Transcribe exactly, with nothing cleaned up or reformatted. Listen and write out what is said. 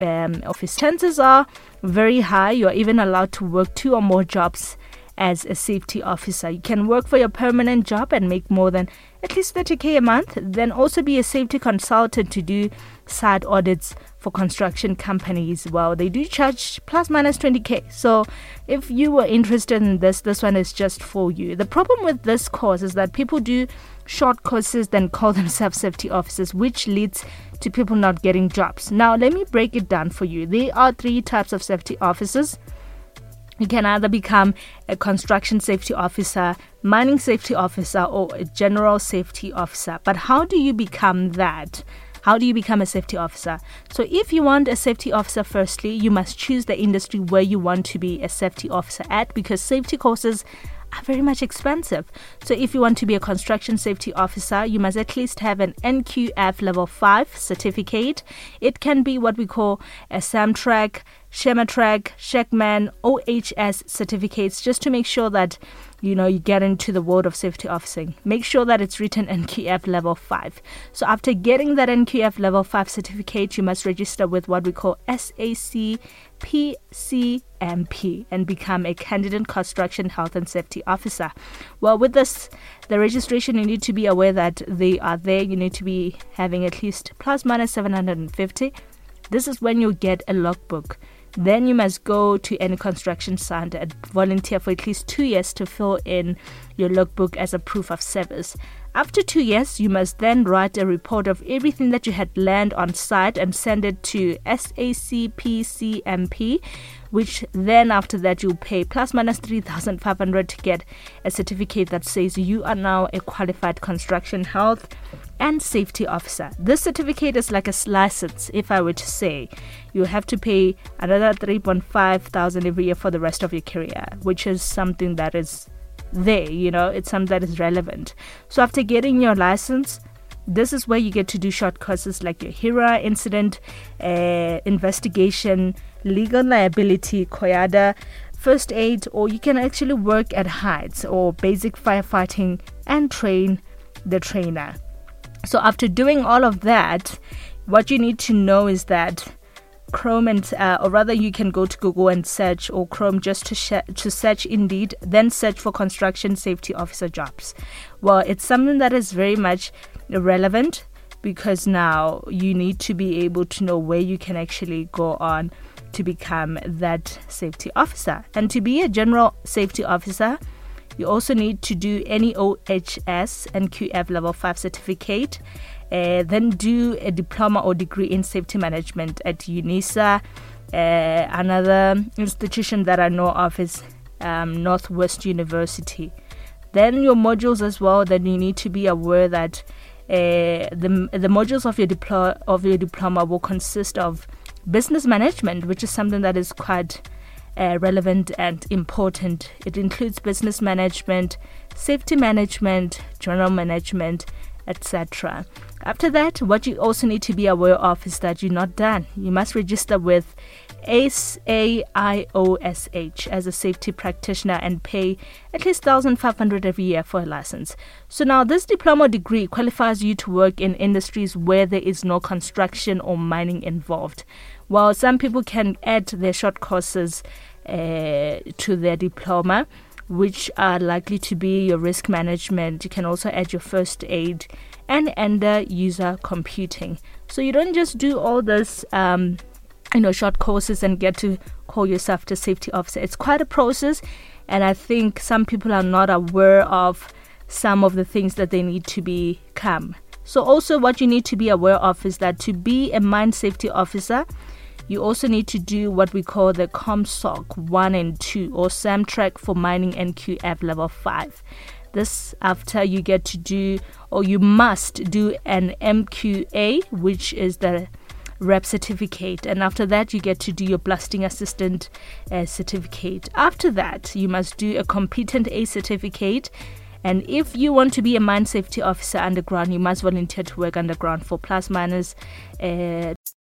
um, office. Chances are very high you're even allowed to work two or more jobs as a safety officer. You can work for your permanent job and make more than at least thirty K a month, then also be a safety consultant to do side audits for construction companies. Well, they do charge plus minus twenty K. So if you were interested in this, this one is just for you. The problem with this course is that people do short courses then call themselves safety officers, which leads to people not getting jobs. Now, let me break it down for you. There are three types of safety officers. You can either become a construction safety officer, mining safety officer, or a general safety officer. But how do you become that? How do you become a safety officer? So if you want a safety officer, firstly, you must choose the industry where you want to be a safety officer at, because safety courses are very much expensive. So if you want to be a construction safety officer, you must at least have an N Q F level five certificate. It can be what we call a SAMTRAC, SHEMATRAC, SHECMAN, O H S certificates, just to make sure that you know you get into the world of safety officing. Make sure that it's written N Q F level five. So after getting that N Q F level five certificate, you must register with what we call S A C P C M P and become a candidate construction health and safety officer. Well, with this, the registration, you need to be aware that they are there. You need to be having at least plus minus seven hundred fifty. This is when you get a logbook. Then you must go to any construction site and volunteer for at least two years to fill in your logbook as a proof of service. After two years, you must then write a report of everything that you had learned on site and send it to S A C P C M P, which then after that you'll pay plus minus three thousand five hundred to get a certificate that says you are now a qualified construction health and safety officer. This certificate is like a license, if I were to say. You have to pay another three point five thousand every year for the rest of your career, which is something that is there, you know, it's something that is relevant. So after getting your license, this is where you get to do short courses like your HIRA, incident uh, investigation, legal liability, COIADA, first aid, or you can actually work at heights or basic firefighting and train the trainer. So after doing all of that, what you need to know is that Chrome and uh, or rather you can go to Google and search, or Chrome just to sh- to search Indeed, then search for construction safety officer jobs. Well, it's something that is very much relevant, because now you need to be able to know where you can actually go on to become that safety officer. And to be a general safety officer, you also need to do any O H S and Q F level five certificate. Uh, then do a diploma or degree in safety management at UNISA. Uh, another institution that I know of is um, Northwest University. Then your modules as well, then you need to be aware that uh, the the modules of your diplo- of your diploma will consist of business management, which is something that is quite uh, relevant and important. It includes business management, safety management, general management, et cetera. After that, what you also need to be aware of is that you're not done. You must register with A I O S H as a safety practitioner and pay at least one thousand five hundred dollars every year for a license. So now this diploma degree qualifies you to work in industries where there is no construction or mining involved. While some people can add their short courses uh, to their diploma, which are likely to be your risk management. You can also add your first aid and end user computing. So you don't just do all this, um, you know, short courses and get to call yourself the safety officer. It's quite a process, and I think some people are not aware of some of the things that they need to become. So also what you need to be aware of is that to be a mine safety officer, you also need to do what we call the COMSOC one and two, or SAMTRAC for mining N Q F level five. This after you get to do, or you must do an M Q A, which is the rep certificate, and after that you get to do your blasting assistant uh, certificate. After that, you must do a competent A certificate. And if you want to be a mine safety officer underground, you must volunteer to work underground for plus minus uh,